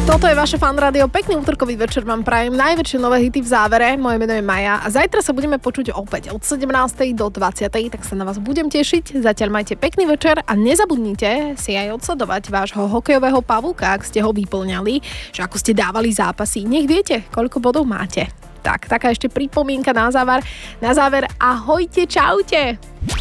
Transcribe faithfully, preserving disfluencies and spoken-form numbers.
Toto je vaše Fan rádio. Pekný útorkový večer vám prajem. Najväčšie nové hity v závere. Moje meno je Maja a zajtra sa budeme počuť opäť od sedemnástej do dvadsiatej tak sa na vás budem tešiť. Zatiaľ majte pekný večer a nezabudnite si aj odsledovať vášho hokejového pavúka, ak ste ho vyplňali, že ako ste dávali zápasy. Nech viete, koľko bodov máte. Tak, taká ešte pripomienka na záver. Na záver, ahojte, čaute.